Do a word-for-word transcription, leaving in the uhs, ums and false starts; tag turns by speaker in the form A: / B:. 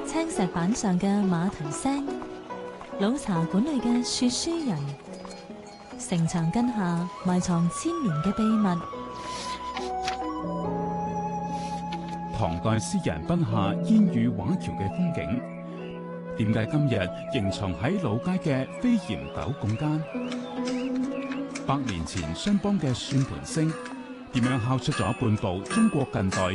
A: 青石板上嘅馬蹄聲，老茶館裏嘅說書人，城牆根下埋藏千年嘅秘密。
B: 唐代詩人筆下煙雨畫橋嘅風景，點解今日仍藏喺老街嘅飛檐斗拱間？百年前商幫嘅算盤聲，點樣敲出咗半部中國近代